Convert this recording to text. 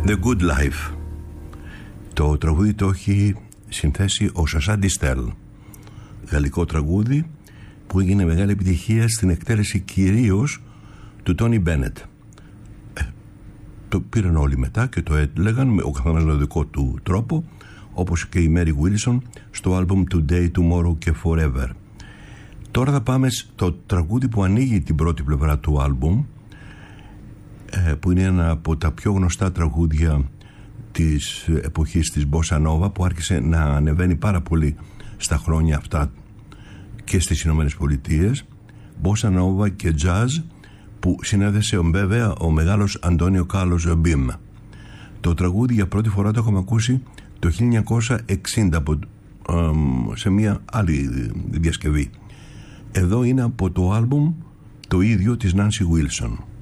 The Good Life. Το τραγούδι το έχει συνθέσει ο Σασά Ντιστέλ, γαλλικό τραγούδι που έγινε μεγάλη επιτυχία στην εκτέλεση κυρίως του Τόνι Μπένετ. Το πήραν όλοι μετά και το έλεγαν ο καθένας με το δικό του τρόπο, όπως και η Mary Wilson στο άλμπουμ Today, Tomorrow και Forever. Τώρα θα πάμε στο τραγούδι που ανοίγει την πρώτη πλευρά του άλμπουμ, που είναι ένα από τα πιο γνωστά τραγούδια της εποχής της Bossa Nova, που άρχισε να ανεβαίνει πάρα πολύ στα χρόνια αυτά και στις Ηνωμένες Πολιτείες. Bossa Nova και Jazz, που συνέδεσε βέβαια ο μεγάλος Αντώνιο Κάρλος Μπιμ. Το τραγούδι για πρώτη φορά το έχουμε ακούσει το 1960 σε μια άλλη διασκευή. Εδώ είναι από το άλμπουμ το ίδιο της Nancy Wilson.